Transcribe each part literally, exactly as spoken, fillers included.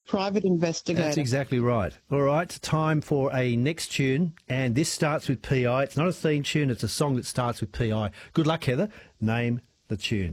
private investigator. That's exactly right. All right, time for a next tune, and this starts with P I. It's not a theme tune, it's a song that starts with P I. Good luck, Heather. Name the tune.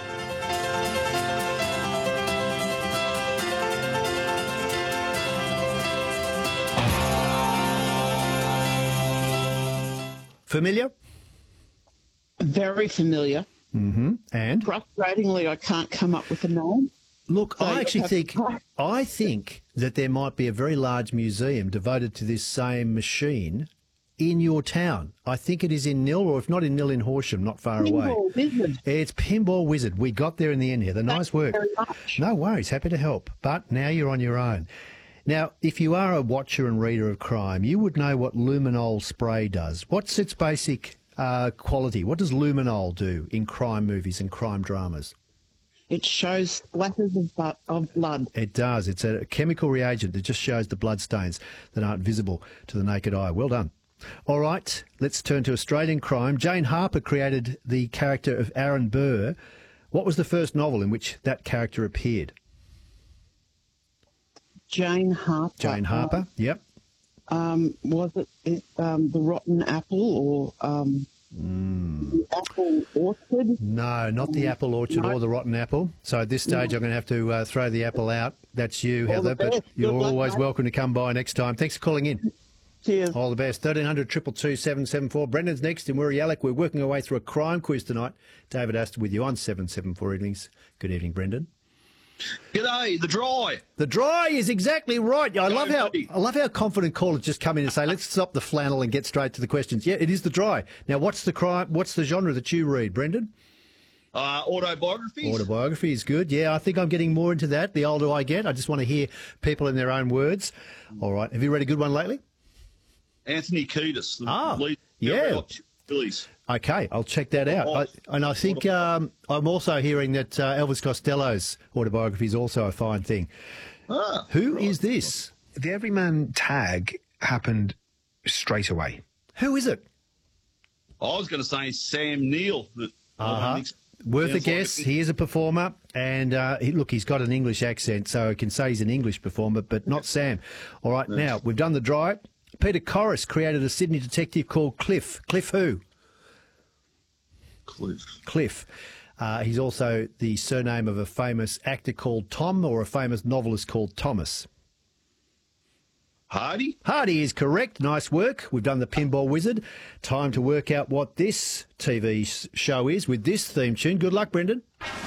Familiar? Very familiar. Mm-hmm. And? Frustratingly, I can't come up with a name. Look, So I you'll actually have think to- I think that there might be a very large museum devoted to this same machine in your town. I think it is in Nil, or if not in Nil, in Horsham, not far away. Pinball Wizard. It's Pinball Wizard. We got there in the end here. The nice work. Very much. No worries. Happy to help. But now you're on your own. Now, if you are a watcher and reader of crime, you would know what luminol spray does. What's its basic uh, quality? What does luminol do in crime movies and crime dramas? It shows splatters of, bu- of blood. It does. It's a chemical reagent that just shows the blood stains that aren't visible to the naked eye. Well done. All right, let's turn to Australian crime. Jane Harper created the character of Aaron Burr. What was the first novel in which that character appeared? Jane Harper. Jane Harper, yep. Um, was it, it um, The Rotten Apple or um, Mm. The Apple Orchard? No, not the apple orchard No. or the rotten apple. So at this stage, I'm going to have to uh, throw the apple out. That's you, All Heather, the but best. you're Good luck, always mate. welcome to come by next time. Thanks for calling in. Cheers. All the best. thirteen hundred, two two two, seven seven four. Brendan's next in Wirrayalek. We're working our way through a crime quiz tonight. David Astor with you on seven seven four Evenings. Good evening, Brendan. G'day, the dry. The dry is exactly right. I Go, love how buddy. I love how confident callers just come in and say, "Let's stop the flannel and get straight to the questions." Yeah, it is the dry. Now, what's the crime? What's the genre that you read, Brendan? Uh, autobiographies. Autobiography is good. Yeah, I think I'm getting more into that. The older I get, I just want to hear people in their own words. All right. Have you read a good one lately? Anthony Kiedis. The Ah, lead- yeah. Phillies. Okay, I'll check that out. I, and I think um, I'm also hearing that uh, Elvis Costello's autobiography is also a fine thing. Ah, Who right. is this? The Everyman tag happened straight away. Who is it? I was going to say Sam Neill. But I don't Uh-huh. think so. Worth a Sounds like guess. it. He is a performer, and uh, he, look, he's got an English accent, so I can say he's an English performer, but not Sam. All right, now we've done the dry. Peter Corris created a Sydney detective called Cliff. Cliff who? Cliff. Cliff. Uh, he's also the surname of a famous actor called Tom, or a famous novelist called Thomas. Hardy. Hardy is correct. Nice work. We've done the Pinball Wizard. Time to work out what this T V s- show is with this theme tune. Good luck, Brendan.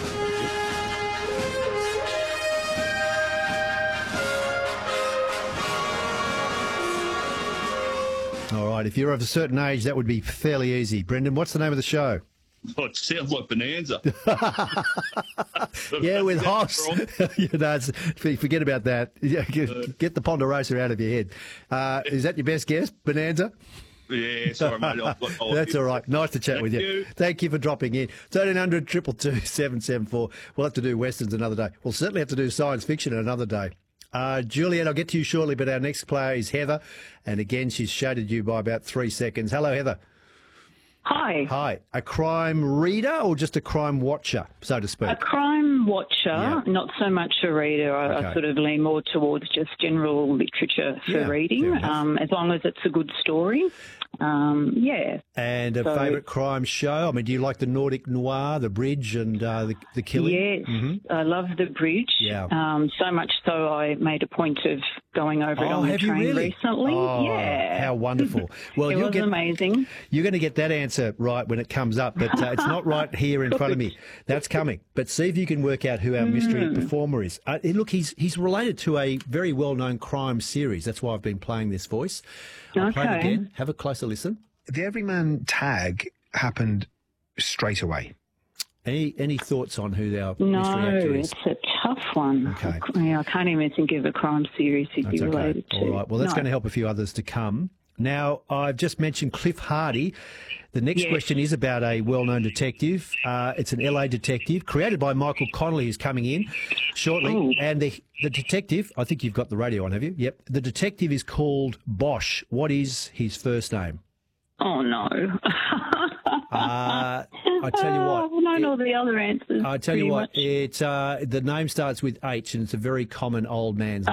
All right, if you're of a certain age, that would be fairly easy. Brendan, what's the name of the show? Oh, it sounds like Bonanza. Yeah, with Is that Hoss. wrong? You know, it's- forget about that. Yeah, Get, get the Ponderosa out of your head. Uh, is that your best guess, Bonanza? Yeah, sorry, mate. I've got- I'll- That's all right. Nice to chat Thank with you. you. Thank you for dropping in. thirteen hundred, two two two, seven seven four. We'll have to do Westerns another day. We'll certainly have to do science fiction another day. Uh, Juliet, I'll get to you shortly, but our next player is Heather. And again, she's shaded you by about three seconds. Hello, Heather. Hi. Hi. A crime reader or just a crime watcher, so to speak? A crime watcher, Yeah. not so much a reader. I, Okay. I sort of lean more towards just general literature for Yeah, reading, fair enough. um, as long as it's a good story. Um, yeah. And a So- favourite crime show? I mean, do you like the Nordic Noir, The Bridge, and uh, the, the Killing? Yes, I love The Bridge. Yeah. Um, so much so I made a point of going over it Oh, on the have you train really? recently. Oh, yeah. how wonderful. Well, it you'll was get, amazing. You're going to get that answer right when it comes up, but uh, it's not right here in front of me. That's coming. But see if you can work out who our mystery Hmm. performer is. Uh, look, he's he's related to a very well-known crime series. That's why I've been playing this voice. I'll play it Okay. again. Have a closer listen. The Everyman tag happened straight away. Any any thoughts on who our No, mystery actor is? it's a tough one. Okay. Yeah, I can't even think of a crime series he'd That's be okay. related to. All right. Well, that's No. going to help a few others to come. Now, I've just mentioned Cliff Hardy. The next Yes. question is about a well-known detective. Uh, it's an L A detective created by Michael Connolly, who's coming in shortly. Oh. And the the detective, I think you've got the radio on, have you? Yep. The detective is called Bosch. What is his first name? Oh, no. Uh, I tell you what. I don't know the other answers. I tell you pretty what. much. It's uh, the name starts with H, and it's a very common old man's